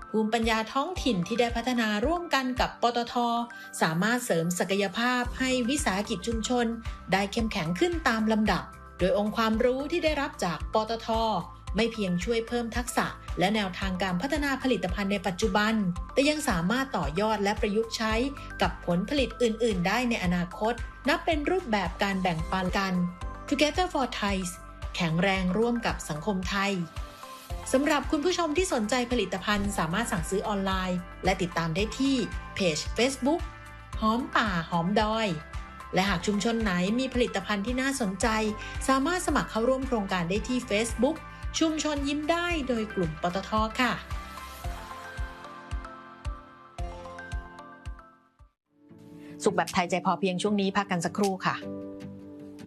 ภูมิปัญญาท้องถิ่นที่ได้พัฒนาร่วมกันกับปตท.สามารถเสริมศักยภาพให้วิสาหกิจชุมชนได้เข้มแข็งขึ้นตามลำดับโดยองค์ความรู้ที่ได้รับจากปตท.ไม่เพียงช่วยเพิ่มทักษะและแนวทางการพัฒนาผลิตภัณฑ์ในปัจจุบันแต่ยังสามารถต่อยอดและประยุกต์ใช้กับผลผลิตอื่นๆได้ในอนาคตนับเป็นรูปแบบการแบ่งปันกัน Together for Thai แข็งแรงร่วมกับสังคมไทยสำหรับคุณผู้ชมที่สนใจผลิตภัณฑ์สามารถสั่งซื้อออนไลน์และติดตามได้ที่เพจ Facebook หอมป่าหอมดอยและหากชุมชนไหนมีผลิตภัณฑ์ที่น่าสนใจสามารถสมัครเข้าร่วมโครงการได้ที่ Facebook ชุมชนยิ้มได้โดยกลุ่มปตท.ค่ะสุขแบบไทยใจพอเพียงช่วงนี้พักกันสักครู่ค่ะ